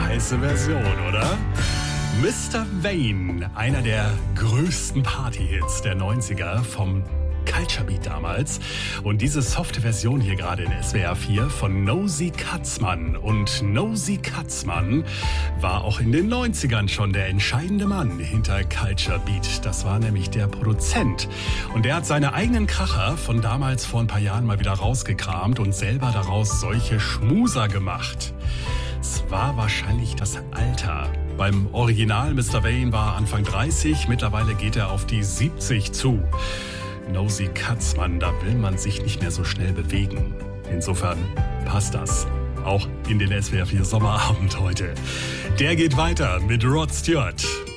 heiße Version, oder? Mr. Vane, einer der größten Party-Hits der 90er vom Culture Beat damals. Und diese softe Version hier gerade in SWR 4 von Nosy Katzmann. Und Nosy Katzmann war auch in den 90ern schon der entscheidende Mann hinter Culture Beat. Das war nämlich der Produzent. Und der hat seine eigenen Kracher von damals vor ein paar Jahren mal wieder rausgekramt und selber daraus solche Schmuser gemacht. Es war wahrscheinlich das Alter. Beim Original Mr. Vane war Anfang 30, mittlerweile geht er auf die 70 zu. Nosy Katzmann, da will man sich nicht mehr so schnell bewegen. Insofern passt das. Auch in den SWR 4 Sommerabend heute. Der geht weiter mit Rod Stewart.